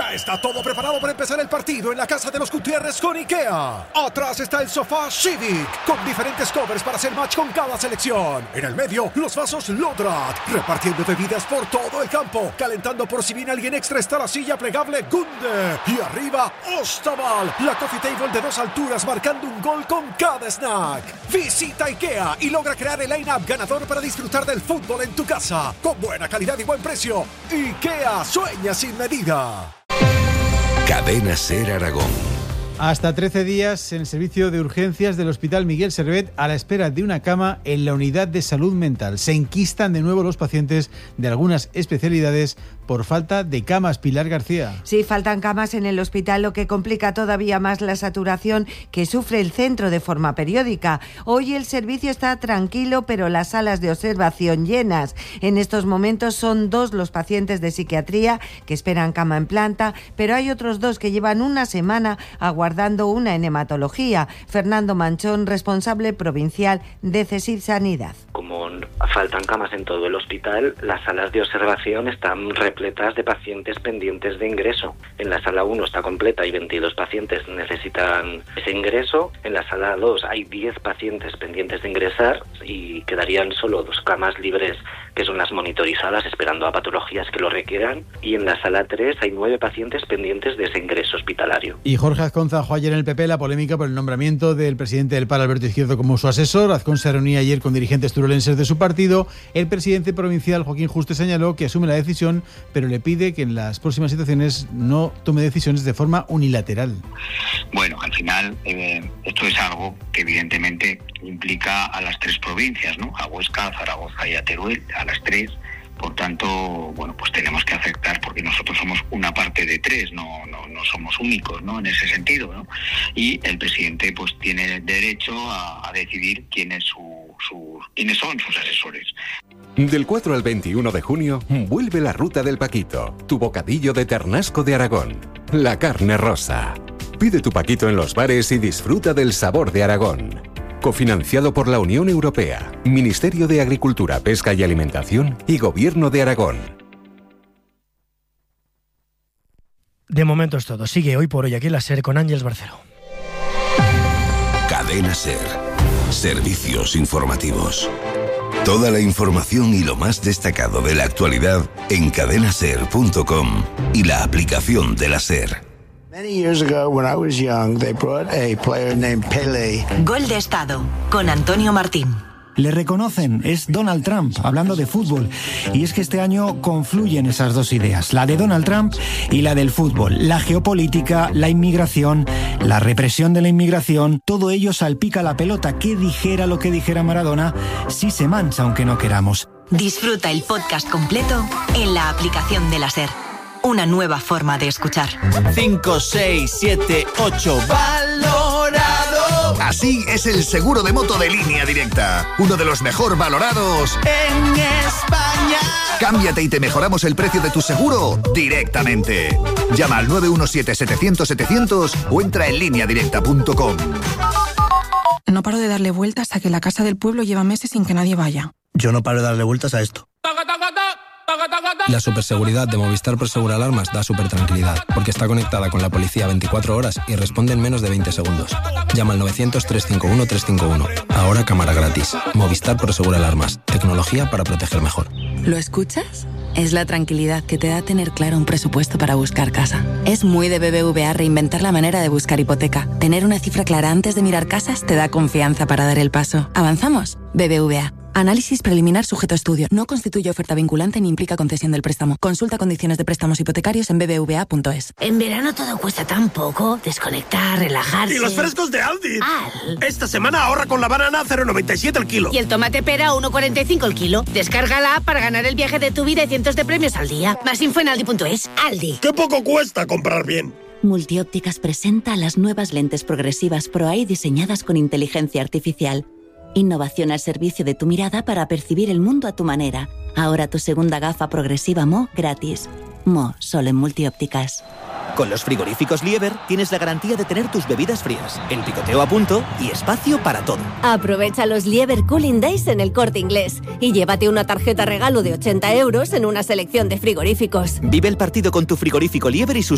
Ya está todo preparado para empezar el partido en la casa de los Gutiérrez con IKEA. Atrás está el sofá Civic, con diferentes covers para hacer match con cada selección. En el medio, los vasos Lodrat, repartiendo bebidas por todo el campo. Calentando por si viene alguien extra está la silla plegable Gunde. Y arriba, Ostaval, la coffee table de 2 alturas marcando un gol con cada snack. Visita IKEA y logra crear el line-up ganador para disfrutar del fútbol en tu casa. Con buena calidad y buen precio. IKEA, sueña sin medida. Cadena SER Aragón. Hasta 13 días en el servicio de urgencias del Hospital Miguel Servet a la espera de una cama en la unidad de salud mental. Se enquistan de nuevo los pacientes de algunas especialidades por falta de camas. Pilar García. Sí, faltan camas en el hospital, lo que complica todavía más la saturación que sufre el centro de forma periódica. Hoy el servicio está tranquilo, pero las salas de observación llenas. En estos momentos son 2 los pacientes de psiquiatría que esperan cama en planta, pero hay otros 2 que llevan una semana aguardando una en hematología. Fernando Manchón, responsable provincial de CSIC Sanidad. Como faltan camas en todo el hospital, las salas de observación están repletas de pacientes pendientes de ingreso. En la sala 1 está completa y 22 pacientes necesitan ese ingreso. En la sala 2 hay 10 pacientes pendientes de ingresar y quedarían solo 2 camas libres, que son las monitorizadas, esperando a patologías que lo requieran. Y en la sala 3 hay 9 pacientes pendientes de ese ingreso hospitalario. Y Jorge Azcón zanjó ayer en el PP la polémica por el nombramiento del presidente del PAR, Alberto Izquierdo, como su asesor. Azcón se reunía ayer con dirigentes turolenses de su partido. El presidente provincial, Joaquín Juste, señaló que asume la decisión, pero le pide que en las próximas situaciones no tome decisiones de forma unilateral. Bueno, al final esto es algo que evidentemente implica a las 3 provincias, ¿no? A Huesca, a Zaragoza y a Teruel, a las 3. Por tanto, bueno, pues tenemos que aceptar, porque nosotros somos una parte de 3, no somos únicos, ¿no? En ese sentido, ¿no? Y el presidente pues tiene derecho a decidir quiénes son sus asesores. Del 4 al 21 de junio, vuelve la Ruta del Paquito, tu bocadillo de ternasco de Aragón. La carne rosa. Pide tu paquito en los bares y disfruta del sabor de Aragón. Cofinanciado por la Unión Europea, Ministerio de Agricultura, Pesca y Alimentación y Gobierno de Aragón. De momento es todo. Sigue Hoy por Hoy aquí en la SER con Ángeles Barcelo. Cadena SER. Servicios informativos. Toda la información y lo más destacado de la actualidad en cadenaser.com y la aplicación de la SER. Many years ago, when I was young, they brought a player named Pelé. Gol de Estado, con Antonio Martín. Le reconocen, es Donald Trump, hablando de fútbol. Y es que este año confluyen esas 2 ideas, la de Donald Trump y la del fútbol. La geopolítica, la inmigración, la represión de la inmigración, todo ello salpica la pelota. Que dijera lo que dijera Maradona, sí se mancha aunque no queramos. Disfruta el podcast completo en la aplicación de la SER. Una nueva forma de escuchar. 5, 6, 7, 8. ¡Valorado! Así es el seguro de moto de Línea Directa. Uno de los mejor valorados en España. Cámbiate y te mejoramos el precio de tu seguro directamente. Llama al 917-700-700 o entra en lineadirecta.com. No paro de darle vueltas a que la casa del pueblo lleva meses sin que nadie vaya. Yo no paro de darle vueltas a esto. La superseguridad de Movistar Prosegur Alarmas da supertranquilidad, porque está conectada con la policía 24 horas y responde en menos de 20 segundos. Llama al 900-351-351. Ahora cámara gratis. Movistar Prosegur Alarmas. Tecnología para proteger mejor. ¿Lo escuchas? Es la tranquilidad que te da tener claro un presupuesto para buscar casa. Es muy de BBVA reinventar la manera de buscar hipoteca. Tener una cifra clara antes de mirar casas te da confianza para dar el paso. ¿Avanzamos? BBVA. Análisis preliminar sujeto a estudio. No constituye oferta vinculante ni implica concesión del préstamo. Consulta condiciones de préstamos hipotecarios en bbva.es. En verano todo cuesta tan poco. Desconectar, relajarse. ¡Y los frescos de Aldi! Esta semana ahorra con la banana 0,97 el kilo. Y el tomate pera 1,45 el kilo. Descarga la app para ganar el viaje de tu vida y cientos de premios al día. Más info en aldi.es. Aldi. ¡Qué poco cuesta comprar bien! Multiópticas presenta las nuevas lentes progresivas Pro-Eye diseñadas con inteligencia artificial. Innovación al servicio de tu mirada para percibir el mundo a tu manera. Ahora tu segunda gafa progresiva Mo gratis. Mo, solo en Multiópticas. Con los frigoríficos Lieber tienes la garantía de tener tus bebidas frías, el picoteo a punto y espacio para todo. Aprovecha los Lieber Cooling Days en El Corte Inglés y llévate una tarjeta regalo de 80 € en una selección de frigoríficos. Vive el partido con tu frigorífico Lieber y sus